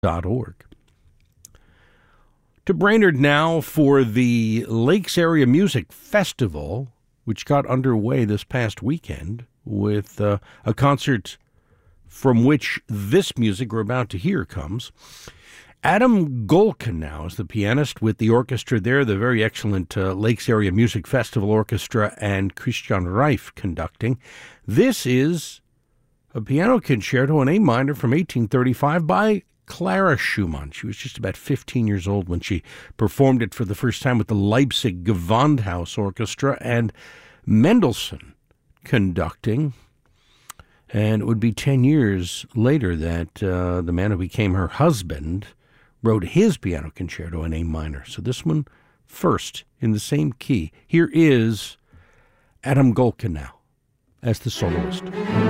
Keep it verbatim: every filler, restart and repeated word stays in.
dot org. To Brainerd now for the Lakes Area Music Festival, which got underway this past weekend with uh, a concert from which this music we're about to hear comes. Adam Golkin now is the pianist with the orchestra there, the very excellent uh, Lakes Area Music Festival Orchestra, and Christian Reif conducting. This is a piano concerto in A minor from eighteen thirty-five by Clara Schumann. She was just about fifteen years old when she performed it for the first time with the Leipzig Gewandhaus Orchestra, and Mendelssohn conducting. And it would be ten years later that uh, the man who became her husband wrote his piano concerto in A minor. So this one first in the same key. Here is Adam Golkin now as the soloist.